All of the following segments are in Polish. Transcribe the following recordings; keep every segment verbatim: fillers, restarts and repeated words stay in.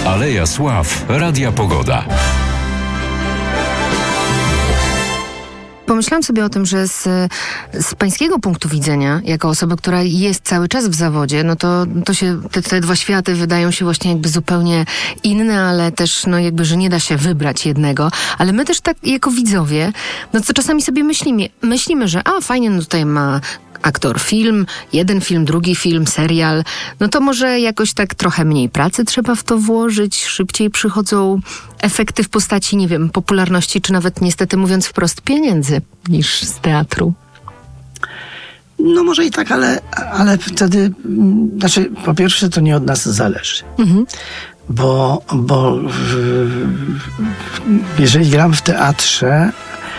Aleja Sław Radia Pogoda. Pomyślałam sobie o tym, że z, z pańskiego punktu widzenia, jako osoby, która jest cały czas w zawodzie, no to, to się, te, te dwa światy wydają się właśnie jakby zupełnie inne, ale też no jakby, że nie da się wybrać jednego. Ale my też tak jako widzowie, no to czasami sobie myślimy, myślimy, że a fajnie, no tutaj ma aktor film, jeden film, drugi film, serial, no to może jakoś tak trochę mniej pracy trzeba w to włożyć, szybciej przychodzą efekty w postaci, nie wiem, popularności, czy nawet niestety mówiąc wprost pieniędzy niż z teatru. No może i tak, ale, ale wtedy, znaczy po pierwsze to nie od nas zależy. Mhm. Bo, bo w, jeżeli gram w teatrze,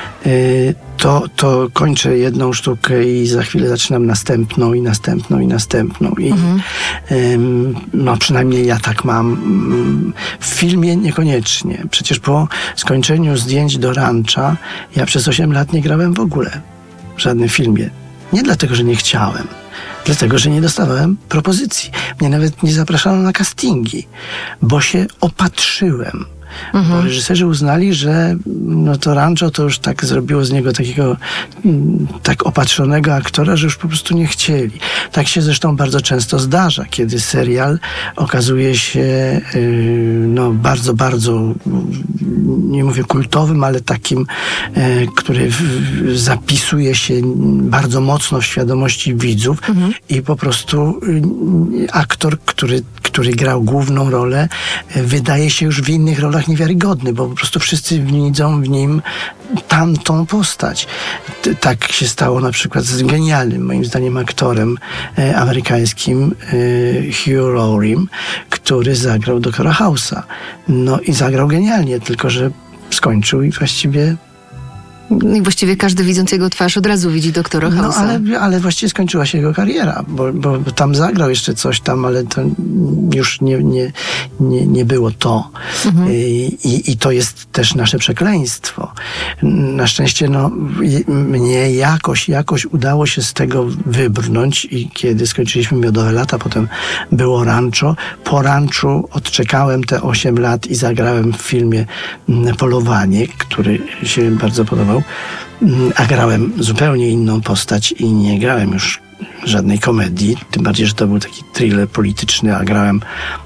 To, to kończę jedną sztukę i za chwilę zaczynam następną i następną i następną. I mhm. ym, no przynajmniej ja tak mam. W filmie niekoniecznie. Przecież po skończeniu zdjęć do Rancha ja przez osiem lat nie grałem w ogóle w żadnym filmie. Nie dlatego, że nie chciałem. Dlatego, że nie dostawałem propozycji. Mnie nawet nie zapraszano na castingi, bo się opatrzyłem. Mhm. Bo reżyserzy uznali, że no to Rancho to już tak zrobiło z niego takiego tak opatrzonego aktora, że już po prostu nie chcieli. Tak się zresztą bardzo często zdarza, kiedy serial okazuje się yy, no bardzo, bardzo nie mówię kultowym, ale takim, yy, który w, zapisuje się bardzo mocno w świadomości widzów mhm. i po prostu yy, aktor, który, który grał główną rolę, yy, wydaje się już w innych rolach niewiarygodny, bo po prostu wszyscy widzą w nim tamtą postać. T- tak się stało na przykład z genialnym, moim zdaniem, aktorem e, amerykańskim e, Hugh Laurim, który zagrał doktora House'a. No i zagrał genialnie, tylko że skończył i właściwie I właściwie każdy widząc jego twarz od razu widzi doktora House'a. No ale, ale właściwie skończyła się jego kariera, bo, bo tam zagrał jeszcze coś tam, ale to już nie, nie, nie, nie było to. Mhm. I, I to jest też nasze przekleństwo. Na szczęście no, mnie jakoś, jakoś udało się z tego wybrnąć i kiedy skończyliśmy Miodowe lata, potem było Rancho. Po Ranchu odczekałem te osiem lat i zagrałem w filmie Polowanie, który się bardzo podobał. A grałem zupełnie inną postać i nie grałem już żadnej komedii, tym bardziej, że to był taki thriller polityczny, a grałem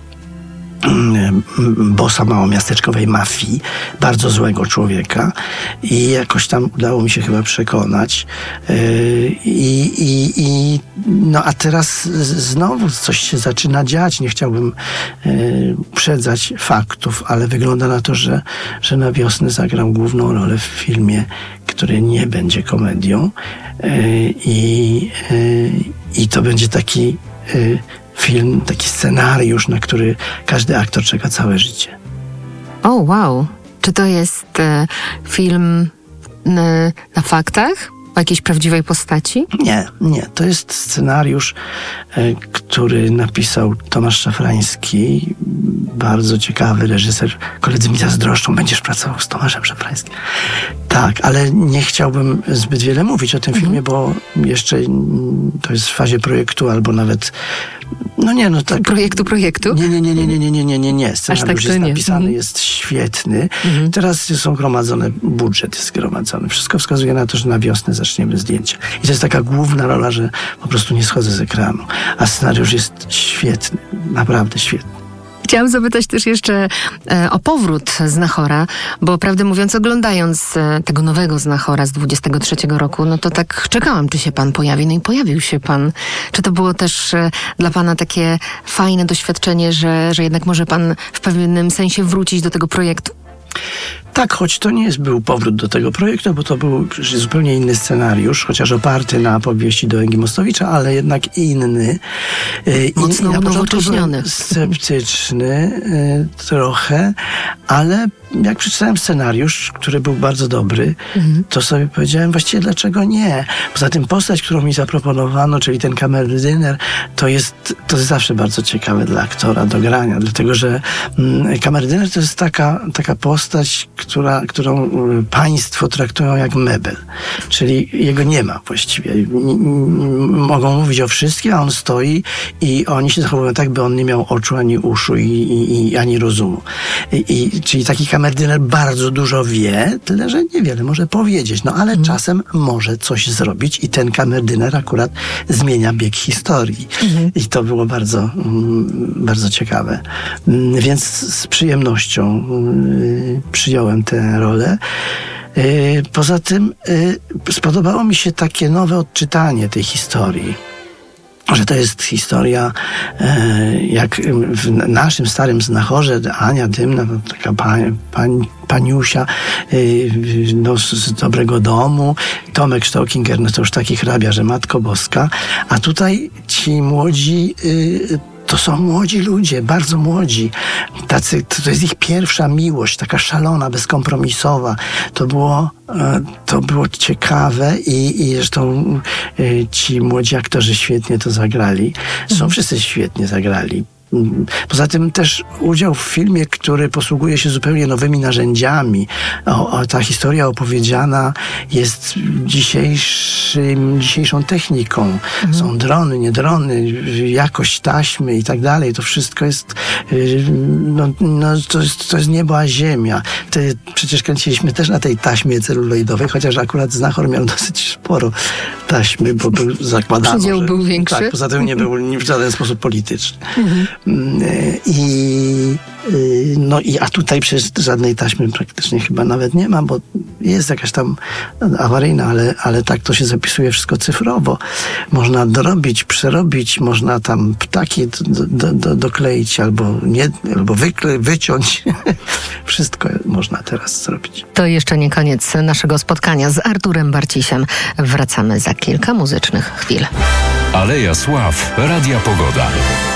bossa małomiasteczkowej mafii, bardzo złego człowieka i jakoś tam udało mi się chyba przekonać i, i, i no a teraz znowu coś się zaczyna dziać, nie chciałbym uprzedzać faktów, ale wygląda na to, że, że na wiosnę zagram główną rolę w filmie, który nie będzie komedią i, i to będzie taki film, taki scenariusz, na który każdy aktor czeka całe życie. O, wow. Czy to jest e, film n, na faktach? O jakiejś prawdziwej postaci? Nie, nie. To jest scenariusz, e, który napisał Tomasz Szafrański, bardzo ciekawy reżyser. Koledzy mi zazdroszczą, będziesz pracował z Tomaszem Szafrańskim. Tak, ale nie chciałbym zbyt wiele mówić o tym mhm. filmie, bo jeszcze to jest w fazie projektu, albo nawet no nie, no tak. Projektu, projektu? Nie, nie, nie, nie, nie, nie, nie, nie, nie, nie. Scenariusz tak jest nie. napisany, mhm. jest świetny. Mhm. Teraz są gromadzone, budżet jest gromadzony. Wszystko wskazuje na to, że na wiosnę zaczniemy zdjęcia. I to jest taka główna rola, że po prostu nie schodzę z ekranu. A scenariusz jest świetny, naprawdę świetny. Chciałam zapytać też jeszcze e, o powrót Znachora, bo prawdę mówiąc, oglądając e, tego nowego Znachora z dwudziestego trzeciego roku, no to tak czekałam, czy się pan pojawi. No i pojawił się pan. Czy to było też e, dla pana takie fajne doświadczenie, że, że jednak może pan w pewnym sensie wrócić do tego projektu? Tak, choć to nie jest był powrót do tego projektu, bo to był zupełnie inny scenariusz, chociaż oparty na powieści Dołęgi Mostowicza, ale jednak inny. Mocno I, i na początku unowocześniony. sceptyczny y, trochę, ale jak przeczytałem scenariusz, który był bardzo dobry, mhm. to sobie powiedziałem właściwie dlaczego nie. Poza tym postać, którą mi zaproponowano, czyli ten kamerdyner, to jest, to jest zawsze bardzo ciekawe dla aktora do grania, dlatego że mm, kamerdyner to jest taka, taka postać, która, którą państwo traktują jak mebel, czyli jego nie ma właściwie. Mogą mówić o wszystkim, a on stoi i oni się zachowują tak, by on nie miał oczu, ani uszu i, i, i ani rozumu. I, i, czyli taki kamerdyner bardzo dużo wie, tyle, że niewiele może powiedzieć, no ale mm. czasem może coś zrobić i ten kamerdyner akurat zmienia bieg historii. Mm-hmm. I to było bardzo, mm, bardzo ciekawe. Mm, więc z przyjemnością y, przyjąłem tę rolę. Y, poza tym y, spodobało mi się takie nowe odczytanie tej historii. Że to jest historia, e, jak w naszym starym Znachorze, Ania Dymna, taka pań, pań, paniusia e, no, z, z dobrego domu, Tomek Stockinger, no to już taki hrabia, że Matko Boska, a tutaj ci młodzi e, to są młodzi ludzie, bardzo młodzi. Tacy, to jest ich pierwsza miłość, taka szalona, bezkompromisowa. To było, to było ciekawe i, i zresztą ci młodzi aktorzy świetnie to zagrali. Są wszyscy świetnie zagrali. Poza tym też udział w filmie, który posługuje się zupełnie nowymi narzędziami. O, o, ta historia opowiedziana jest dzisiejszym, dzisiejszą techniką. Mhm. Są drony, nie drony, jakość taśmy i tak dalej. To wszystko jest, no, no, to jest, to jest niebo a ziemia. Ty, przecież kręciliśmy też na tej taśmie celuloidowej, chociaż akurat Znachor miał dosyć sporo taśmy, bo był zakładany. Przydział że, był większy? Tak, poza tym nie był w żaden sposób polityczny. Mhm. I no i a tutaj przecież żadnej taśmy praktycznie chyba nawet nie ma, bo jest jakaś tam awaryjna, ale, ale tak to się zapisuje wszystko cyfrowo. Można dorobić, przerobić, można tam ptaki do, do, do, dokleić albo, nie, albo wykle, wyciąć. Wszystko można teraz zrobić. To jeszcze nie koniec naszego spotkania z Arturem Barcisiem. Wracamy za kilka muzycznych chwil. Aleja Sław, Radia Pogoda.